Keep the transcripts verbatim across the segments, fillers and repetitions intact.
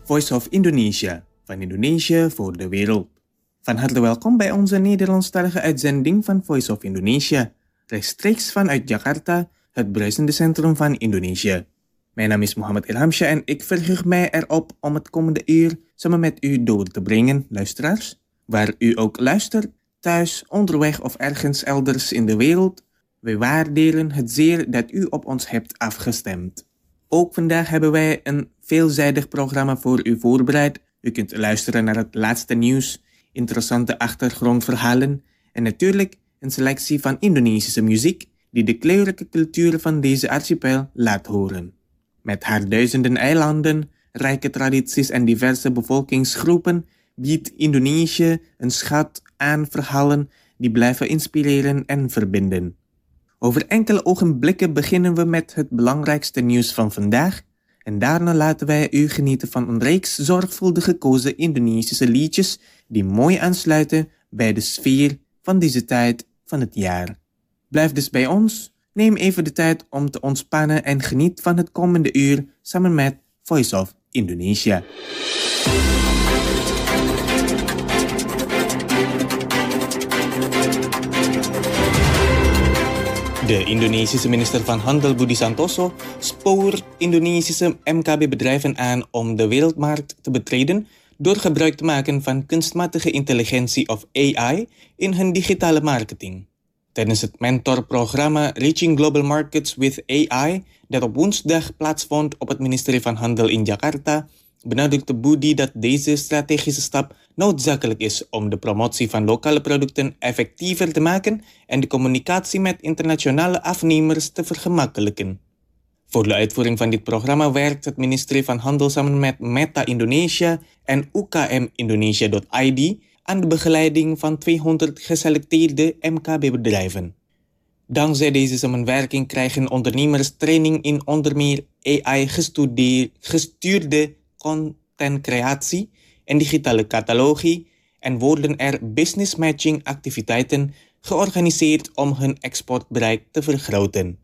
Voice of Indonesia, van Indonesië voor de wereld. Van harte welkom bij onze Nederlandstalige uitzending van Voice of Indonesia, rechtstreeks vanuit Jakarta, het bruisende centrum van Indonesië. Mijn naam is Mohammed Ilhamsha en ik verheug mij erop om het komende uur samen met u door te brengen, luisteraars. Waar u ook luistert, thuis, onderweg of ergens elders in de wereld, wij waarderen het zeer dat u op ons hebt afgestemd. Ook vandaag hebben wij een veelzijdig programma voor u voorbereid. U kunt luisteren naar het laatste nieuws, interessante achtergrondverhalen en natuurlijk een selectie van Indonesische muziek die de kleurrijke cultuur van deze archipel laat horen. Met haar duizenden eilanden, rijke tradities en diverse bevolkingsgroepen biedt Indonesië een schat aan verhalen die blijven inspireren en verbinden. Over enkele ogenblikken beginnen we met het belangrijkste nieuws van vandaag en daarna laten wij u genieten van een reeks zorgvuldig gekozen Indonesische liedjes die mooi aansluiten bij de sfeer van deze tijd van het jaar. Blijf dus bij ons, neem even de tijd om te ontspannen en geniet van het komende uur samen met Voice of Indonesia. De Indonesische minister van Handel Budi Santoso spoort Indonesische M K B-bedrijven aan om de wereldmarkt te betreden door gebruik te maken van kunstmatige intelligentie of A I in hun digitale marketing. Tijdens het mentorprogramma Reaching Global Markets with A I, dat op woensdag plaatsvond op het ministerie van Handel in Jakarta, benadrukte Budi dat deze strategische stap noodzakelijk is om de promotie van lokale producten effectiever te maken en de communicatie met internationale afnemers te vergemakkelijken. Voor de uitvoering van dit programma werkt het ministerie van Handel samen met Meta Indonesia en U K M Indonesia punt I D aan de begeleiding van tweehonderd geselecteerde M K B-bedrijven. Dankzij deze samenwerking krijgen ondernemers training in onder meer A I-gestuurde contentcreatie en digitale catalogie en worden er business matching activiteiten georganiseerd om hun exportbereik te vergroten.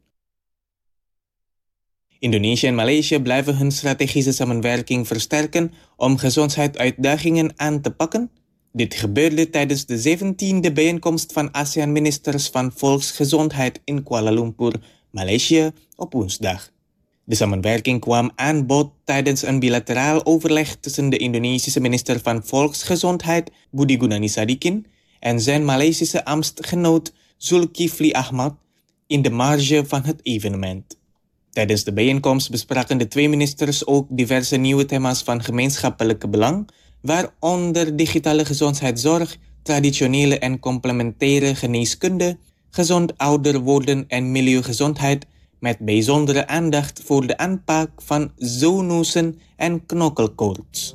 Indonesië en Maleisië blijven hun strategische samenwerking versterken om gezondheidsuitdagingen aan te pakken. Dit gebeurde tijdens de zeventiende bijeenkomst van ASEAN-ministers van Volksgezondheid in Kuala Lumpur, Maleisië, op woensdag. De samenwerking kwam aan bod tijdens een bilateraal overleg tussen de Indonesische minister van Volksgezondheid, Budi Gunani Sadikin, en zijn Maleisische ambtsgenoot Zulkifli Ahmad in de marge van het evenement. Tijdens de bijeenkomst bespraken de twee ministers ook diverse nieuwe thema's van gemeenschappelijke belang, waaronder digitale gezondheidszorg, traditionele en complementaire geneeskunde, gezond ouder worden en milieugezondheid, met bijzondere aandacht voor de aanpak van zoonosen en knokkelkoorts.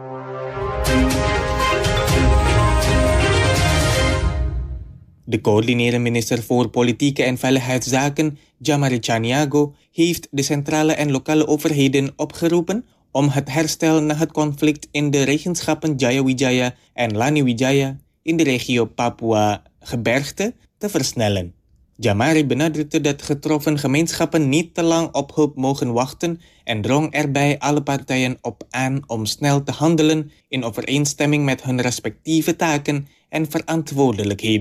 De coördinerende minister voor Politieke en Veiligheidszaken, Jamari Chaniago, heeft de centrale en lokale overheden opgeroepen om het herstel na het conflict in de regenschappen Jayawijaya en Laniwijaya in de regio Papua-Gebergte te versnellen. Jamari benadrukte dat getroffen gemeenschappen niet te lang op hulp mogen wachten en drong er bij alle partijen op aan om snel te handelen in overeenstemming met hun respectieve taken en verantwoordelijkheden.